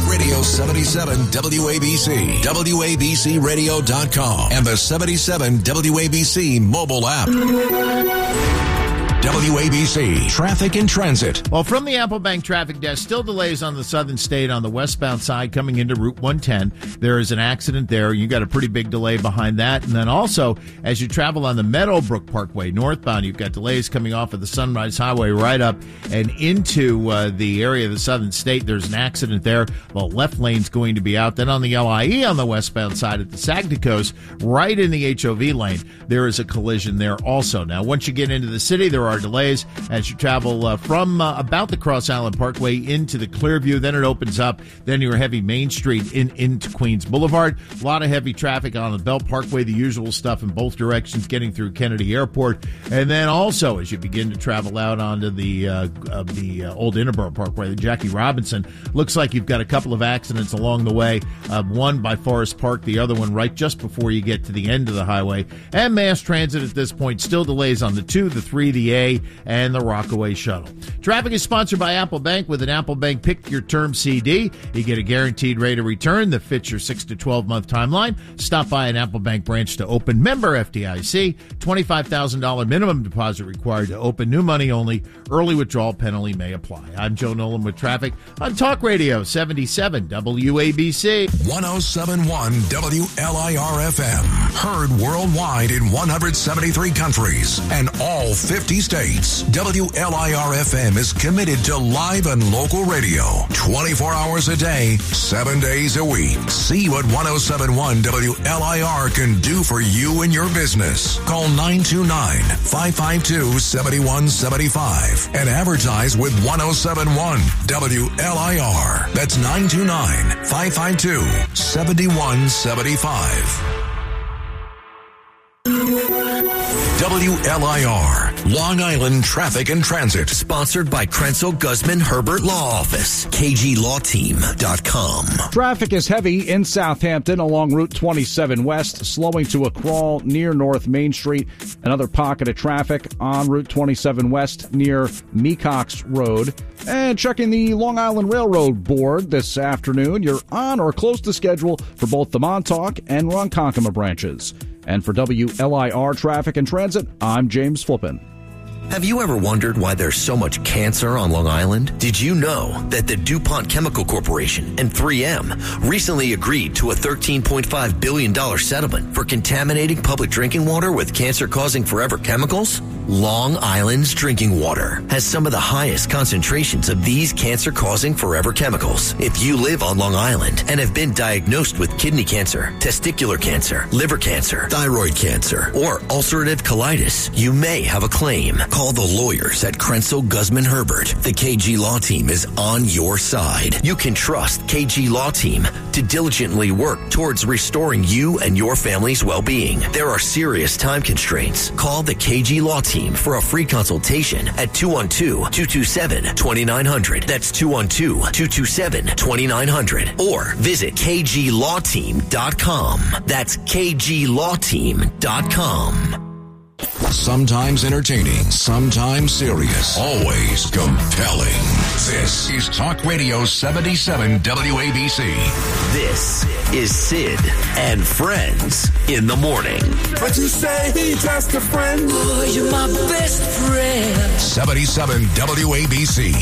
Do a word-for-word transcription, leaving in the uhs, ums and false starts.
Radio seventy-seven W A B C, W A B C radio dot com, and the seventy-seven W A B C mobile app. W A B C Traffic and Transit. Well, from the Apple Bank traffic desk, still delays on the southern state on the westbound side coming into Route one ten. There is an accident there. You got a pretty big delay behind that. And then also, as you travel on the Meadowbrook Parkway northbound, you've got delays coming off of the Sunrise Highway right up and into uh, the area of the southern state. There's an accident there. The left lane's going to be out. Then on the L I E on the westbound side at the Saginaw Coast, right in the H O V lane, there is a collision there also. Now, once you get into the city, there are delays as you travel uh, from uh, about the Cross Island Parkway into the Clearview. Then it opens up. Then your heavy Main Street in into Queens Boulevard. A lot of heavy traffic on the Belt Parkway, the usual stuff in both directions getting through Kennedy Airport. And then also as you begin to travel out onto the uh, uh, the uh, Old Interboro Parkway, the Jackie Robinson, looks like you've got a couple of accidents along the way. Uh, one by Forest Park, the other one right just before you get to the end of the highway. And mass transit at this point still delays on the two, the three, the A, and the Rockaway Shuttle. Traffic is sponsored by Apple Bank. With an Apple Bank Pick Your Term C D, you get a guaranteed rate of return that fits your six to twelve month timeline. Stop by an Apple Bank branch to open. Member F D I C. twenty-five thousand dollars minimum deposit required to open. New money only. Early withdrawal penalty may apply. I'm Joe Nolan with traffic on Talk Radio seventy-seven W A B C. one oh seven point one W L I R F M. Heard worldwide in one hundred seventy-three countries and all fifty states. W L I R F M is committed to live and local radio. twenty-four hours a day, seven days a week. See what one oh seven point one W L I R can do for you and your business. Call nine two nine, five five two, seven one seven five and advertise with one oh seven point one W L I R. That's nine two nine, five five two, seven one seven five. W L I R, Long Island Traffic and Transit. Sponsored by Krenzel Guzman Herbert Law Office, K G law team dot com. Traffic is heavy in Southampton along Route twenty-seven West, slowing to a crawl near North Main Street. Another pocket of traffic on Route twenty-seven West near Mecox Road. And checking the Long Island Railroad Board this afternoon, you're on or close to schedule for both the Montauk and Ronkonkoma branches. And for W L I R Traffic and Transit, I'm James Flippin. Have you ever wondered why there's so much cancer on Long Island? Did you know that the DuPont Chemical Corporation and three M recently agreed to a thirteen point five billion dollars settlement for contaminating public drinking water with cancer-causing forever chemicals? Long Island's drinking water has some of the highest concentrations of these cancer-causing forever chemicals. If you live on Long Island and have been diagnosed with kidney cancer, testicular cancer, liver cancer, thyroid cancer, or ulcerative colitis, you may have a claim. Call the lawyers at Krenzel Guzman Herbert. The K G Law Team is on your side. You can trust K G Law Team to diligently work towards restoring you and your family's well-being. There are serious time constraints. Call the K G Law Team for a free consultation at two one two, two two seven, two nine zero zero. That's two one two, two two seven, two nine zero zero. Or visit K G law team dot com. That's K G law team dot com. Sometimes entertaining, sometimes serious, always compelling. This is Talk Radio seventy-seven W A B C. This is Sid and Friends in the Morning. But you say he's just a friend. Oh, you're my best friend. seventy-seven W A B C.